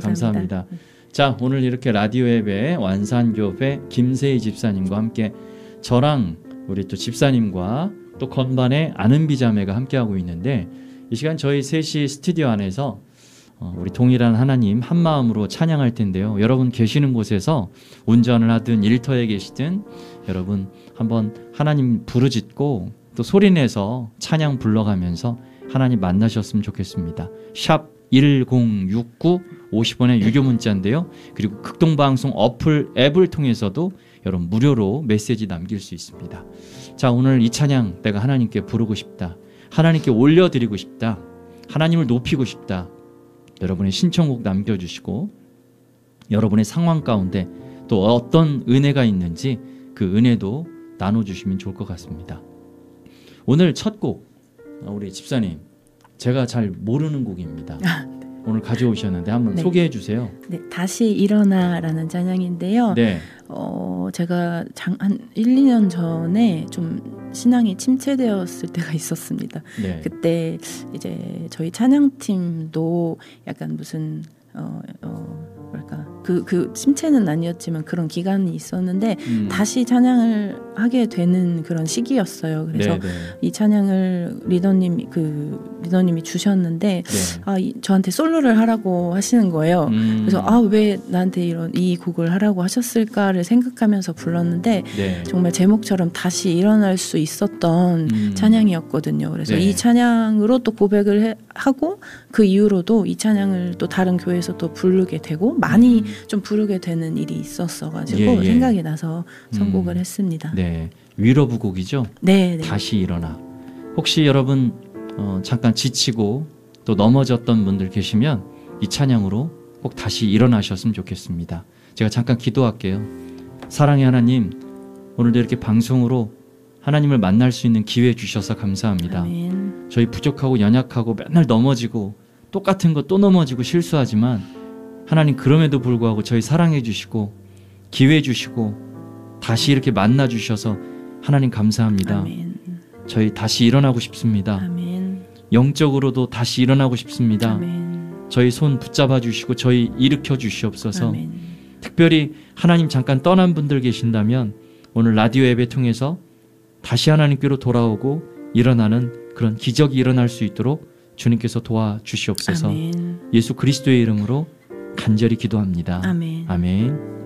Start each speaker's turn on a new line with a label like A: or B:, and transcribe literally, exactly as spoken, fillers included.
A: 감사합니다. 자, 오늘 이렇게 라디오 앱의 완산교회 김세희 집사님과 함께 저랑 우리 또 집사님과 또 건반의 아는비 자매가 함께하고 있는데, 이 시간 저희 셋이 스튜디오 안에서 우리 동일한 하나님 한 마음으로 찬양할 텐데요. 여러분 계시는 곳에서 운전을 하든 일터에 계시든 여러분 한번 하나님 부르짖고 또 소리내서 찬양 불러가면서 하나님 만나셨으면 좋겠습니다. 샵 일공육구 오십 원의 유료 문자인데요. 그리고 극동방송 어플 앱을 통해서도 여러분 무료로 메시지 남길 수 있습니다. 자, 오늘 이 찬양 내가 하나님께 부르고 싶다, 하나님께 올려드리고 싶다, 하나님을 높이고 싶다, 여러분의 신청곡 남겨주시고 여러분의 상황 가운데 또 어떤 은혜가 있는지 그 은혜도 나눠주시면 좋을 것 같습니다. 오늘 첫 곡 우리 집사님 제가 잘 모르는 곡입니다.
B: 아, 네.
A: 오늘 가져오셨는데 한번
B: 네.
A: 소개해 주세요.
B: 네, 다시 일어나라는 찬양인데요.
A: 네.
B: 어, 제가 장, 한 일, 이 년 전에 좀 신앙이 침체되었을 때가 있었습니다.
A: 네.
B: 그때 이제 저희 찬양팀도 약간 무슨 어, 어, 뭐랄까 그, 그 침체는 아니었지만 그런 기간이 있었는데 음. 다시 찬양을 하게 되는 그런 시기였어요. 그래서
A: 네네.
B: 이 찬양을 리더님이 그 리더님이 주셨는데
A: 네.
B: 아, 이, 저한테 솔로를 하라고 하시는 거예요.
A: 음.
B: 그래서 아, 왜 나한테 이런 이 곡을 하라고 하셨을까를 생각하면서 불렀는데
A: 네.
B: 정말 제목처럼 다시 일어날 수 있었던 음. 찬양이었거든요. 그래서
A: 네.
B: 이 찬양으로 또 고백을 해, 하고 그 이후로도 이 찬양을 또 다른 교회에서 또 부르게 되고 많이 음. 좀 부르게 되는 일이 있었어가지고
A: 예, 예.
B: 생각이 나서 선곡을
A: 음.
B: 했습니다.
A: 네, 위로부 곡이죠.
B: 네, 네.
A: 다시 일어나. 혹시 여러분 어, 잠깐 지치고 또 넘어졌던 분들 계시면 이 찬양으로 꼭 다시 일어나셨으면 좋겠습니다. 제가 잠깐 기도할게요. 사랑의 하나님, 오늘도 이렇게 방송으로 하나님을 만날 수 있는 기회 주셔서 감사합니다.
B: 아멘.
A: 저희 부족하고 연약하고 맨날 넘어지고 똑같은 거 또 넘어지고 실수하지만 하나님 그럼에도 불구하고 저희 사랑해 주시고 기회 주시고 다시 이렇게 만나 주셔서 하나님 감사합니다.
B: 아멘.
A: 저희 다시 일어나고 싶습니다.
B: 아멘.
A: 영적으로도 다시 일어나고 싶습니다.
B: 아멘.
A: 저희 손 붙잡아 주시고 저희 일으켜 주시옵소서.
B: 아멘.
A: 특별히 하나님 잠깐 떠난 분들 계신다면 오늘 라디오 앱을 통해서 다시 하나님께로 돌아오고 일어나는 그런 기적이 일어날 수 있도록 주님께서 도와주시옵소서.
B: 아멘.
A: 예수 그리스도의 이름으로 간절히 기도합니다.
B: 아멘.
A: 아멘.